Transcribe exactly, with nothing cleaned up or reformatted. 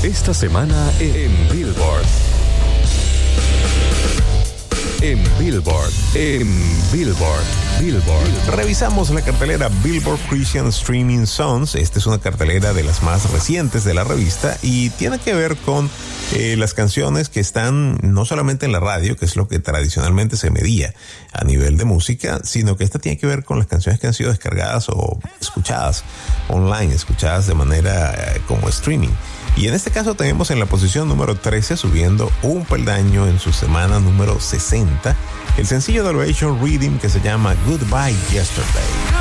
Esta semana en Billboard. En Billboard, en Billboard, Billboard. Revisamos la cartelera Billboard Christian Streaming Songs. Esta es una cartelera de las más recientes de la revista y tiene que ver con eh, las canciones que están no solamente en la radio, que es lo que tradicionalmente se medía a nivel de música, sino que esta tiene que ver con las canciones que han sido descargadas o escuchadas online, escuchadas de manera eh, como streaming. Y en este caso tenemos en la posición número trece, subiendo un peldaño en su semana número sesenta, el sencillo de Elevation Rhythm que se llama Goodbye Yesterday.